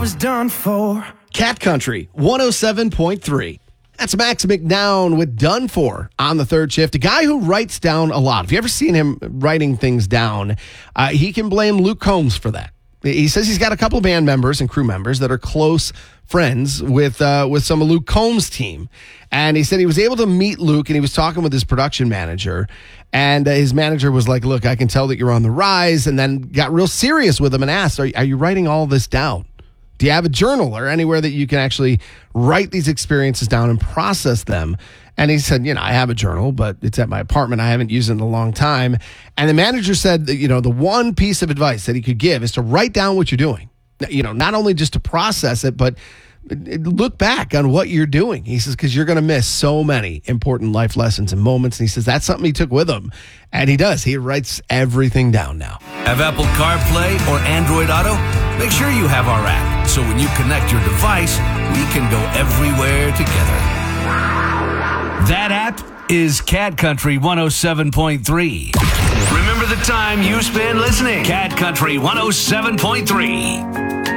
was done for. Cat Country 107.3. That's Max McNown with Done For on the third shift. A guy who writes down a lot. If you ever seen him writing things down, he can blame Luke Combs for that. He says he's got a couple of band members and crew members that are close friends with some of Luke Combs' team. And he said he was able to meet Luke, and he was talking with his production manager. And his manager was like, look, I can tell that you're on the rise, and then got real serious with him and asked, are you writing all this down? Do you have a journal or anywhere that you can actually write these experiences down and process them? And he said, I have a journal, but it's at my apartment. I haven't used it in a long time. And the manager said that, the one piece of advice that he could give is to write down what you're doing. Not only just to process it, but look back on what you're doing. He says, because you're going to miss so many important life lessons and moments. And he says that's something he took with him. And he does. He writes everything down now. Have Apple CarPlay or Android Auto? Make sure you have our app, so when you connect your device, we can go everywhere together. That app is Cat Country 107.3. Remember the time you spend listening. Cat Country 107.3.